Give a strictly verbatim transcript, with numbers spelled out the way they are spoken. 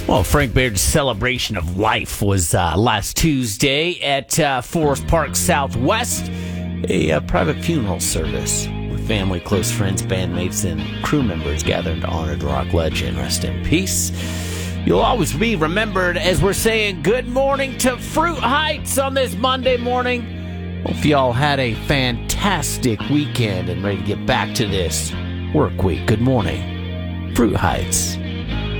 Well, Frank Baird's celebration of life was uh, last Tuesday at uh, Forest Park Southwest, a uh, private funeral service with family, close friends, bandmates, and crew members gathered to honor the rock legend. Rest in peace. You'll always be remembered as we're saying good morning to Fruit Heights on this Monday morning. Hope y'all had a fantastic weekend and ready to get back to this work week. Good morning, Fruit Heights.